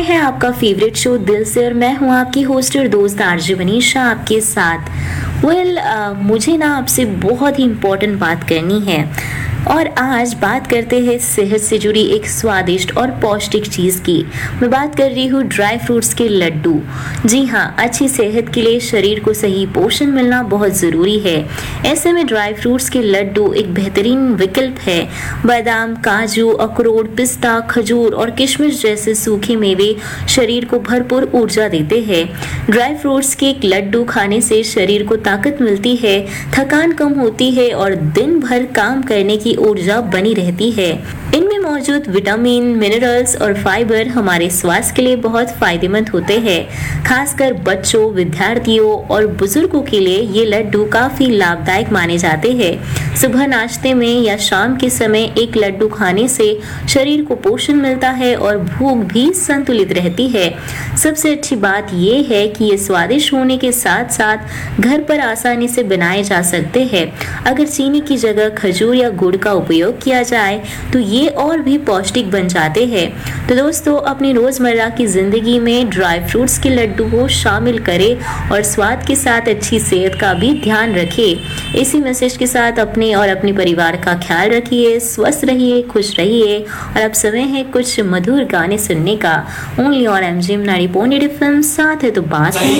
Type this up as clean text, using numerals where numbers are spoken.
हैं आपका favourite show दिल से और मैं हूं आपकी होस्ट और दोस्त आरजे मनीषा आपके साथ। मुझे ना आपसे बहुत ही इम्पोर्टेंट बात करनी है और आज बात करते हैं सेहत से जुड़ी एक स्वादिष्ट और पौष्टिक चीज़ की। मैं बात कर रही हूँ ड्राई फ्रूट्स के लड्डू। जी हाँ, अच्छी सेहत के लिए शरीर को सही पोषण मिलना बहुत ज़रूरी है। ऐसे में ड्राई फ्रूट्स के लड्डू एक बेहतरीन विकल्प है। बादाम, काजू, अखरोट, पिस्ता, खजूर और किशमिश जैसे सूखे मेवे शरीर को भरपूर ऊर्जा देते हैं। ड्राई फ्रूट्स के लड्डू खाने से शरीर को ताकत मिलती है, थकान कम होती है और दिन भर काम करने की ऊर्जा बनी रहती है। इनमें मौजूद विटामिन, मिनरल्स और फाइबर हमारे स्वास्थ्य के लिए बहुत फायदेमंद होते हैं। खासकर बच्चों, विद्यार्थियों और बुजुर्गों के लिए ये लड्डू काफी लाभदायक माने जाते हैं। सुबह नाश्ते में या शाम के समय एक लड्डू खाने से शरीर को पोषण मिलता है और भूख भी संतुलित रहती है। सबसे अच्छी बात ये है कि ये स्वादिष्ट होने के साथ साथ घर पर आसानी से बनाए जा सकते हैं। अगर चीनी की जगह खजूर या गुड़ का उपयोग किया जाए तो ये और भी पौष्टिक बन जाते हैं। तो दोस्तों, अपनी रोजमर्रा की जिंदगी में ड्राई फ्रूट्स के लड्डू को शामिल करें और स्वाद के साथ अच्छी सेहत का भी ध्यान रखें। इसी मैसेज के साथ अपने और अपने परिवार का ख्याल रखिए, स्वस्थ रहिए, खुश रहिए। और अब समय है कुछ मधुर गाने सुनने का। ओनली और एमजीएम 90.8 FM साथ है तो बात है।